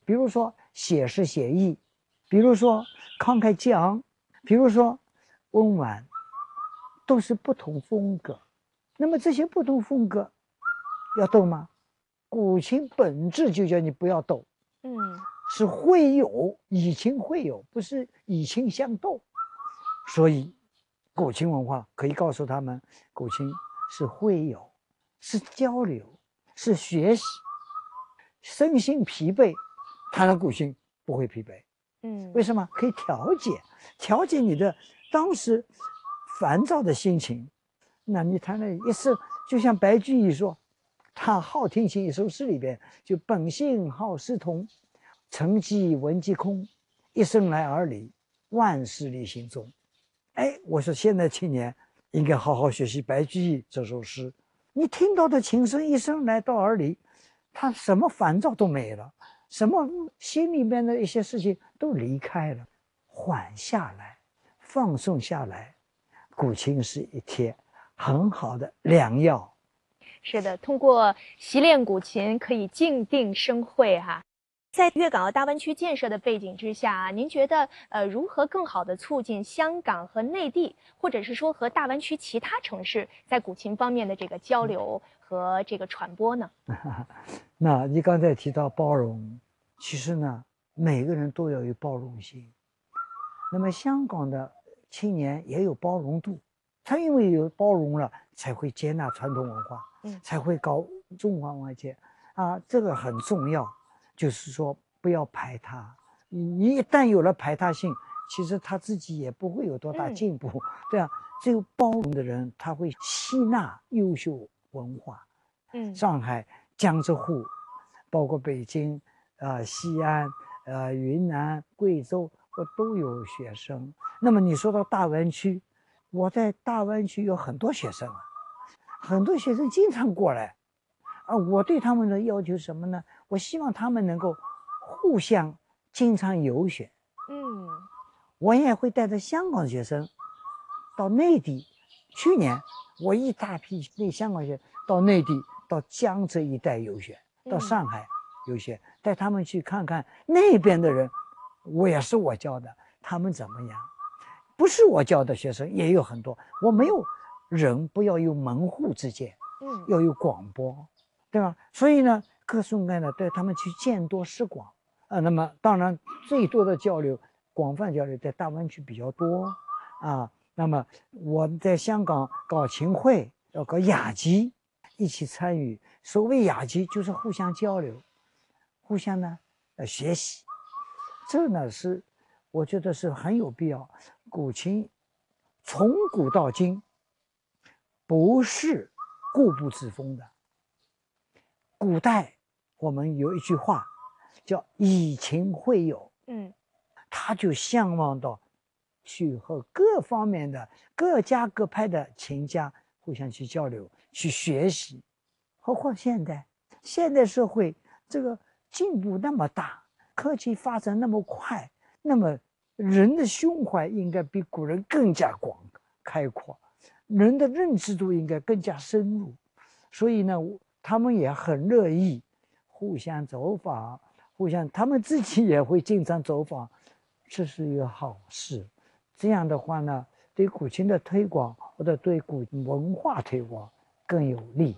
比如说写诗写意，比如说慷慨激昂，比如说温婉，都是不同风格。那么这些不同风格要斗吗？古琴本质就叫你不要斗，是会友，以琴会友，不是以琴相斗。所以古琴文化可以告诉他们，古琴是会友，是交流，是学习。身心疲惫，弹了古琴不会疲惫。为什么？可以调节你的当时烦躁的心情。那你弹了一首，就像白居易说，他《好听琴》一首诗里边，就本性好诗同，沉寂闻即空，一生来而立，万事立心中。哎，我说现在青年应该好好学习白居易这首诗。你听到的琴声一生来到而离，他什么烦躁都没了，什么心里面的一些事情都离开了，缓下来，放松下来。古琴是一帖很好的良药。 是的，通过习练古琴可以静定生慧哈。在粤港澳大湾区建设的背景之下，您觉得如何更好地促进香港和内地，或者是说和大湾区其他城市在古琴方面的这个交流和这个传播呢？ 那你刚才提到包容，其实呢，每个人都要有包容心。那么香港的青年也有包容度，他因为有包容了，才会接纳传统文化，才会搞中华文化节啊，这个很重要。就是说不要排他，你一旦有了排他性，其实他自己也不会有多大进步。对啊，只有包容的人，他会吸纳优秀文化。上海、江浙沪，包括北京、西安、云南、贵州，我都有学生。那么你说到大湾区，我在大湾区有很多学生啊，很多学生经常过来。我对他们的要求什么呢？我希望他们能够互相经常游学。我也会带着香港学生到内地。去年我一大批香港学生到内地，到江浙一带游学，到上海游学，带他们去看看那边的人，也是我教的，他们怎么样？不是我教的学生也有很多。我没有人不要有门户之见，要有广播。对吧？所以呢，各种各样的带他们去见多识广那么当然最多的交流，广泛交流在大湾区比较多那么我在香港搞琴会，要搞雅集，一起参与。所谓雅集就是互相交流，互相呢学习。这呢是我觉得是很有必要。古琴从古到今不是固步自封的。古代我们有一句话叫以琴会友，他就向往到去和各方面的各家各派的琴家互相去交流，去学习。何况现代社会这个进步那么大，科技发展那么快，那么人的胸怀应该比古人更加开阔，人的认知度应该更加深入。所以呢，他们也很乐意互相走访，他们自己也会经常走访，这是一个好事。这样的话呢，对古琴的推广或者对古文化推广更有利。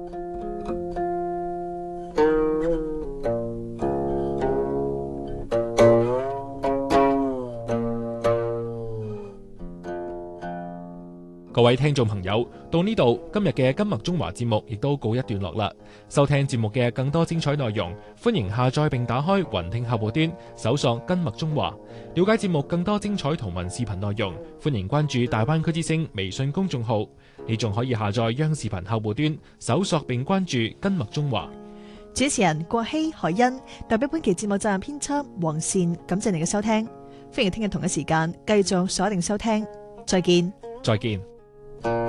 各位聽眾朋友，到呢度今日嘅金麥中華節目亦都告一段落啦。收聽節目嘅更多精彩內容，歡迎下載並打開雲聽客戶端，搜索金麥中華，了解節目更多精彩圖文視頻內容。歡迎關注大灣區之聲微信公眾號，你仲可以下載央視頻客戶端，搜索並關注金麥中華。 主持人郭希、海欣，代表本期節目責任編輯黃善，感謝你嘅收聽。歡迎聽日同一時間繼續鎖定收聽，再見。 再見。